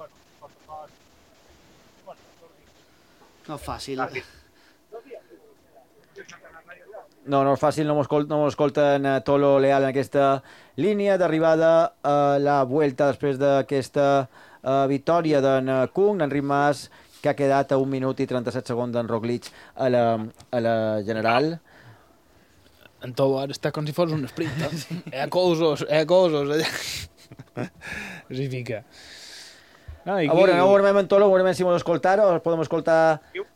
No és fàcil. No és fàcil, no m'escolten Tolo Leal en aquesta línia d'arribada a la Vuelta després d'aquesta victòria d'en Kung, d'Enric Mas, que ha quedat a 1 minut i 37 segons d'en Roglic a la general. En Tolo ara està com si fos un sprint. Cosos. S'hi fica. No, a veure, no veurem en Tolo, veurem si m'ho escoltar o podem escoltar...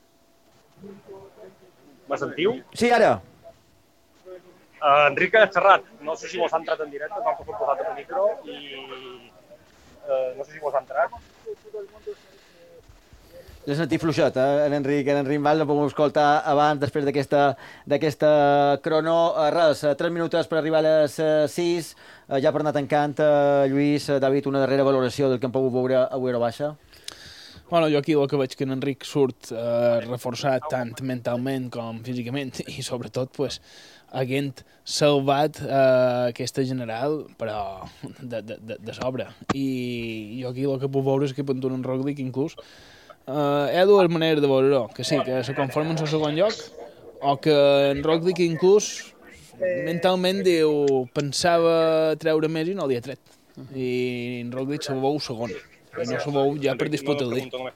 Me sentiu? Sí, ara. Enric ha xerrat, no sé si mos ha entrat en directe, tal com he posat el micro, i no sé si mos ha entrat. L'he sentit fluixet, en Enric Mas, no podem escoltar abans, després d'aquesta crono. Res, 3 minuts per arribar a les 6, ja per anar tancant, Lluís, David, una darrera valoració del que hem pogut veure avui a Baixa. Bueno, jo aquí el que veig que en Enric surt reforçat tant mentalment com físicament i sobretot pues, haguent salvat aquesta general però de sobre. I jo aquí el que puc veure és que per en Roglic inclús hi ha dues maneres de veure-ho, que sí, que se conforma en el segon lloc o que en Roglic inclús mentalment diu pensava treure més i no li ha tret. I en Roglic se veu segon. I no se veu ja per disputar-ho.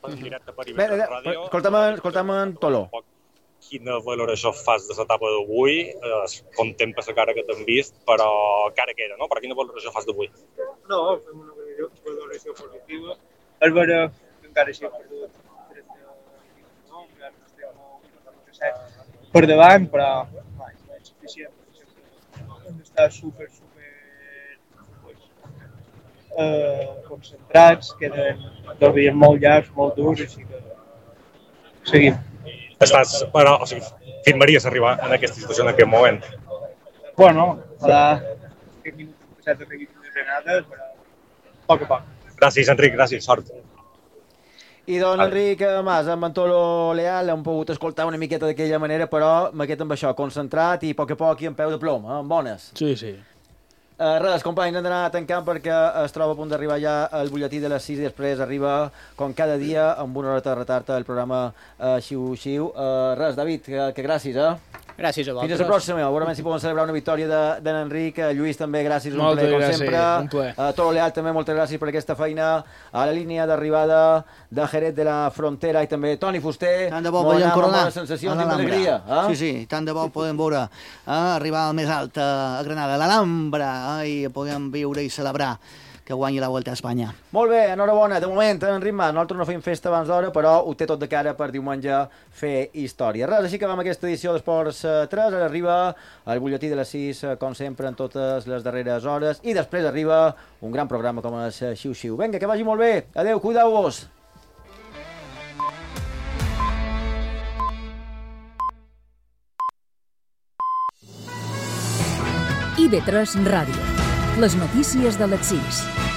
Escolta'm en Tolo. Quina valoració fas de l'etapa d'avui? Contempla la cara que t'hem vist, però cara que era, no? Però quina valoració fas d'avui? No, fem una valoració positiva. És vera que encara s'hi ha perdut per davant, però és suficient. Hem d'estar super concentrats, queden 2 dies molt llargs, molt durs, així que seguim. Firmaries arribar en aquesta situació en aquest moment? Bueno, aquest minut hem passat a seguir unes granades, però a poc a poc. Gràcies, Enric, gràcies, sort. I doncs Enric Mas, amb en Tolo Leal, hem pogut escoltar una miqueta d'aquella manera, però m'aquest amb això, concentrat i a poc i en peu de plom, amb bones. Sí. Res, companys, hem d'anar tancant perquè es troba a punt d'arribar ja el butlletí de les 6 i després arriba, com cada dia, amb una hora de retard el programa Xiu-Xiu. Res, David, que gràcies, Gràcies a vosaltres. Fins a la pròxima. Veurem si podem celebrar una victòria d'en Enric. Lluís, també, gràcies, un Moltes plaer, com gràcies, sempre. un plaer. Tolo Leal, també, moltes gràcies per aquesta feina. A la línia d'arribada de Jerez de la Frontera i també Toni Fuster. Tant de bo podem coronar. Sensacions i alegria. Sí, tant de bo podem veure arribar al més alt a Granada, a l'Alhambra, i podem viure i celebrar que guanyi la Volta a Espanya. Molt bé, enhorabona. De moment, Enric Mas, nosaltres no fem festa abans d'hora, però ho té tot de cara per diumenge fer història. Res, així que vam aquesta edició d'Esports 3. Ara arriba el butlletí de les 6, com sempre, en totes les darreres hores, i després arriba un gran programa com és Xiu-Xiu. Vinga, que vagi molt bé. Adéu, cuideu-vos. IB3 Ràdio. Les notícies de les 6.